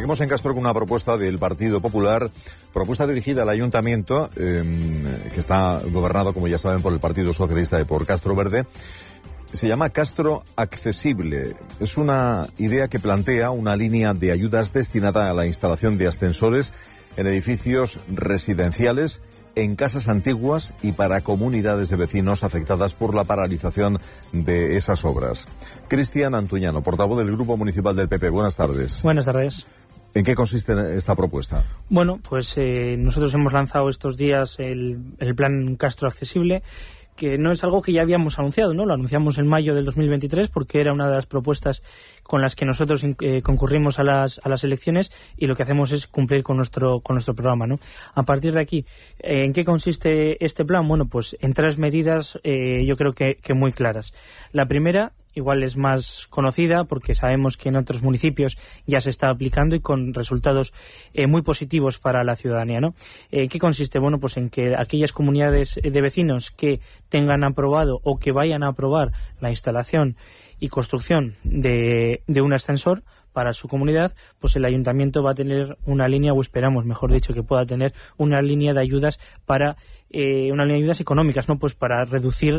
Seguimos en Castro con una propuesta del Partido Popular, propuesta dirigida al Ayuntamiento, que está gobernado, como ya saben, por el Partido Socialista y por Castro Verde. Se llama Castro Accesible. Es una idea que plantea una línea de ayudas destinada a la instalación de ascensores en edificios residenciales, en casas antiguas y para comunidades de vecinos afectadas por la paralización de esas obras. Cristian Antuñano, portavoz del Grupo Municipal del PP. Buenas tardes. Buenas tardes. ¿En qué consiste esta propuesta? Bueno, pues nosotros hemos lanzado estos días el plan Castro Accesible, que no es algo que ya habíamos anunciado, ¿no? Lo anunciamos en mayo del 2023 porque era una de las propuestas con las que nosotros concurrimos a las elecciones, y lo que hacemos es cumplir con nuestro programa, ¿no? A partir de aquí, ¿en qué consiste este plan? Bueno, pues en 3 medidas yo creo que muy claras. La primera, igual es más conocida porque sabemos que en otros municipios ya se está aplicando y con resultados muy positivos para la ciudadanía, ¿no? ¿Qué consiste? Bueno, pues en que aquellas comunidades de vecinos que tengan aprobado o que vayan a aprobar la instalación y construcción de un ascensor para su comunidad, pues el ayuntamiento va a tener una línea, o esperamos, mejor dicho, que pueda tener una línea de ayudas para una línea de ayudas económicas, ¿no? Pues para reducir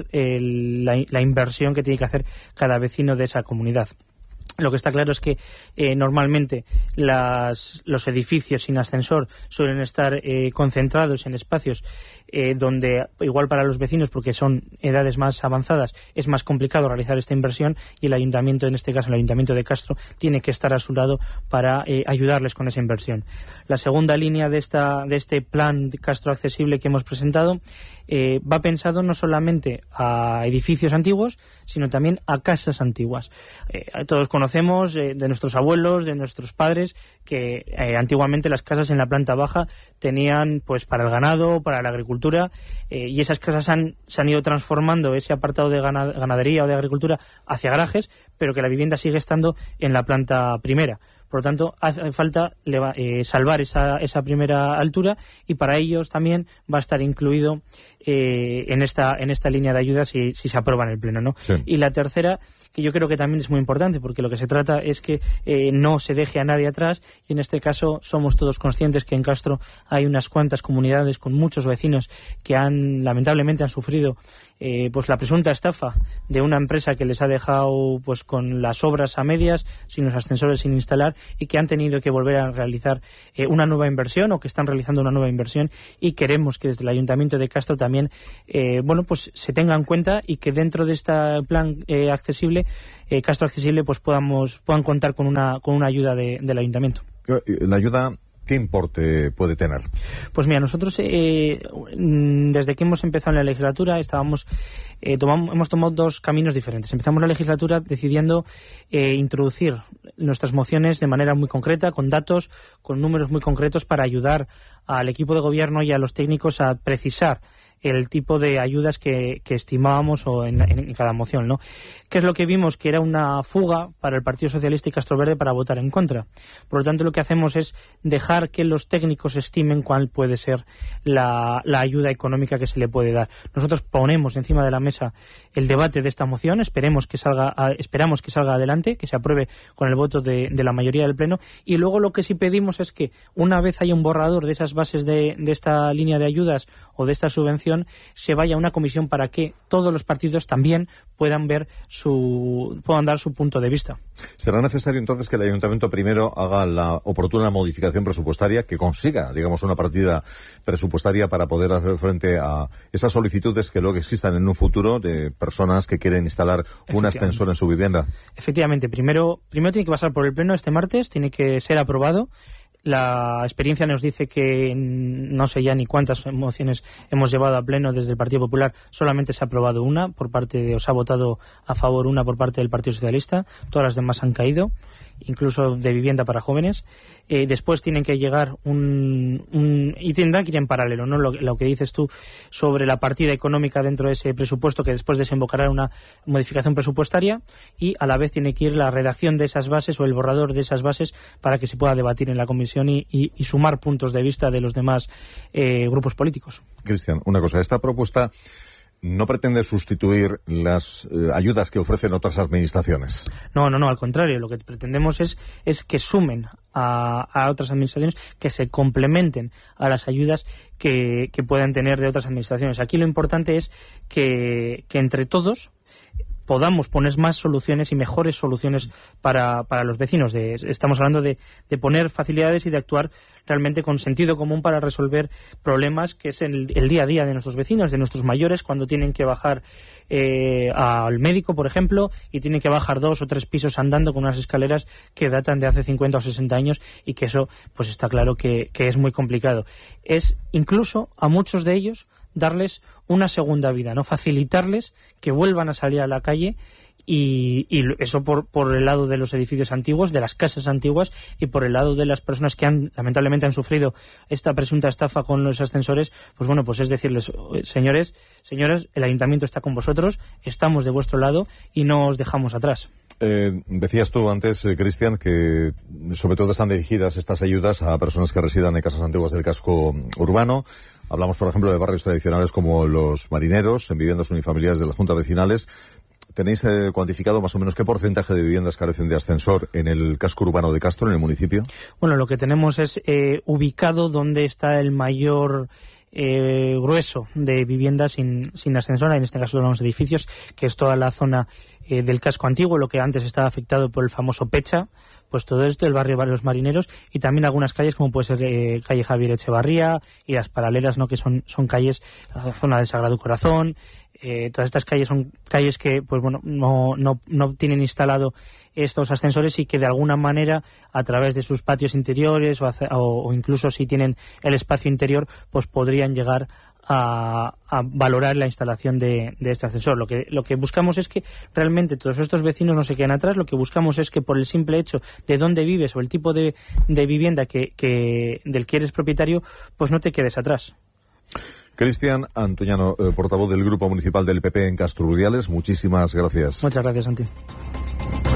la inversión que tiene que hacer cada vecino de esa comunidad. Lo que está claro es que normalmente los edificios sin ascensor suelen estar concentrados en espacios donde, igual para los vecinos, porque son edades más avanzadas, es más complicado realizar esta inversión, y el ayuntamiento, en este caso el ayuntamiento de Castro, tiene que estar a su lado para ayudarles con esa inversión. La segunda línea de este plan Castro Accesible que hemos presentado va pensado no solamente a edificios antiguos, sino también a casas antiguas. Todos conocemos de nuestros abuelos, de nuestros padres, que antiguamente las casas en la planta baja tenían, pues, para el ganado, para la agricultura, y esas casas se han ido transformando ese apartado de ganadería o de agricultura hacia garajes, pero que la vivienda sigue estando en la planta primera. Por lo tanto, hace falta salvar esa primera altura, y para ellos también va a estar incluido en esta línea de ayuda si se aprueba en el Pleno, ¿no? Sí. Y la tercera, que yo creo que también es muy importante, porque lo que se trata es que no se deje a nadie atrás, y en este caso somos todos conscientes que en Castro hay unas cuantas comunidades con muchos vecinos que lamentablemente han sufrido pues la presunta estafa de una empresa que les ha dejado, pues, con las obras a medias, sin los ascensores sin instalar, y que han tenido que volver a realizar una nueva inversión, o que están realizando una nueva inversión, y queremos que desde el Ayuntamiento de Castro también pues se tenga en cuenta, y que dentro de este plan accesible, Castro Accesible, pues puedan contar con una ayuda del Ayuntamiento. La ayuda, ¿qué importe puede tener? Pues mira, nosotros desde que hemos empezado en la legislatura hemos tomado 2 caminos diferentes. Empezamos la legislatura decidiendo introducir nuestras mociones de manera muy concreta, con datos, con números muy concretos, para ayudar al equipo de gobierno y a los técnicos a precisar el tipo de ayudas que estimábamos en cada moción, ¿no? ¿Qué es lo que vimos? Que era una fuga para el Partido Socialista y Castro Verde para votar en contra. Por lo tanto, lo que hacemos es dejar que los técnicos estimen cuál puede ser la ayuda económica que se le puede dar. Nosotros ponemos encima de la mesa el debate de esta moción, esperamos que salga adelante, que se apruebe con el voto de la mayoría del Pleno, y luego lo que sí pedimos es que, una vez haya un borrador de esas bases de esta línea de ayudas o de esta subvención, se vaya a una comisión para que todos los partidos también puedan dar su punto de vista. ¿Será necesario entonces que el Ayuntamiento primero haga la oportuna modificación presupuestaria, que consiga, digamos, una partida presupuestaria para poder hacer frente a esas solicitudes que luego existan en un futuro de personas que quieren instalar un ascensor en su vivienda? Efectivamente, primero tiene que pasar por el Pleno este martes, tiene que ser aprobado. La experiencia nos dice que no sé ya ni cuántas mociones hemos llevado a Pleno desde el Partido Popular, solamente se ha aprobado una se ha votado a favor una por parte del Partido Socialista, todas las demás han caído, incluso de vivienda para jóvenes. Después tienen que llegar y tendrán que ir en paralelo, ¿no? Lo que dices tú sobre la partida económica dentro de ese presupuesto, que después desembocará en una modificación presupuestaria, y a la vez tiene que ir la redacción de esas bases o el borrador de esas bases para que se pueda debatir en la comisión y sumar puntos de vista de los demás grupos políticos. Cristian, una cosa, esta propuesta no pretende sustituir las ayudas que ofrecen otras administraciones. No, al contrario, lo que pretendemos es que sumen a otras administraciones, que se complementen a las ayudas que puedan tener de otras administraciones. Aquí lo importante es que entre todos podamos poner más soluciones y mejores soluciones para los vecinos. Estamos hablando de poner facilidades y de actuar realmente con sentido común para resolver problemas que es el día a día de nuestros vecinos, de nuestros mayores, cuando tienen que bajar al médico, por ejemplo, y tienen que bajar 2 o 3 pisos andando con unas escaleras que datan de hace 50 o 60 años, y que eso pues está claro que es muy complicado. Es incluso a muchos de ellos darles una segunda vida, ¿no? Facilitarles que vuelvan a salir a la calle, y eso por el lado de los edificios antiguos, de las casas antiguas, y por el lado de las personas que lamentablemente han sufrido esta presunta estafa con los ascensores. Pues bueno, pues es decirles: señores, señoras, el ayuntamiento está con vosotros, estamos de vuestro lado y no os dejamos atrás. Decías tú antes, Cristian, que sobre todo están dirigidas estas ayudas a personas que residan en casas antiguas del casco urbano. Hablamos, por ejemplo, de barrios tradicionales como Los Marineros, en viviendas unifamiliares de las juntas vecinales. ¿Tenéis cuantificado más o menos qué porcentaje de viviendas carecen de ascensor en el casco urbano de Castro, en el municipio? Bueno, lo que tenemos es ubicado donde está el mayor grueso de viviendas sin ascensor. En este caso hablamos de edificios, que es toda la zona del casco antiguo, lo que antes estaba afectado por el famoso Pecha. Pues todo esto, el barrio Los Marineros, y también algunas calles como puede ser calle Javier Echevarría y las paralelas, ¿no?, que son calles, la zona del Sagrado Corazón. Todas estas calles son calles que pues bueno no tienen instalado estos ascensores, y que de alguna manera, a través de sus patios interiores o incluso si tienen el espacio interior, pues podrían llegar a valorar la instalación de este ascensor. Lo que buscamos es que realmente todos estos vecinos no se queden atrás. Lo que buscamos es que, por el simple hecho de dónde vives o el tipo de vivienda del que eres propietario, pues no te quedes atrás. Cristian Antoñano, portavoz del Grupo Municipal del PP en Castro Urdiales, muchísimas gracias. Muchas gracias, Santi.